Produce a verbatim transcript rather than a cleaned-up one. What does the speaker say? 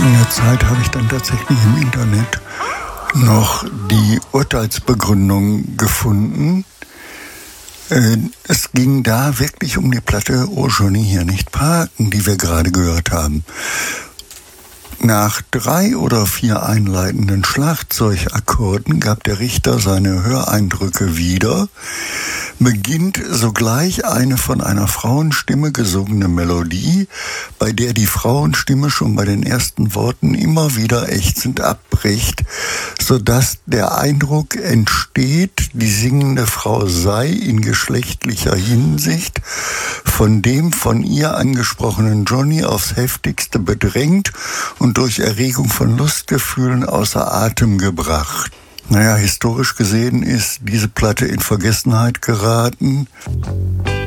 einiger Zeit habe ich dann tatsächlich im Internet noch die Urteilsbegründung gefunden. Es ging da wirklich um die Platte "Oh Johnny, hier nicht parken", die wir gerade gehört haben. Nach drei oder vier einleitenden Schlagzeugakkorden gab der Richter seine Höreindrücke wieder, beginnt sogleich eine von einer Frauenstimme gesungene Melodie, bei der die Frauenstimme schon bei den ersten Worten immer wieder ächzend abbricht, sodass der Eindruck entsteht, die singende Frau sei in geschlechtlicher Hinsicht von dem von ihr angesprochenen Johnny aufs heftigste bedrängt und durch Erregung von Lustgefühlen außer Atem gebracht. Naja, historisch gesehen ist diese Platte in Vergessenheit geraten.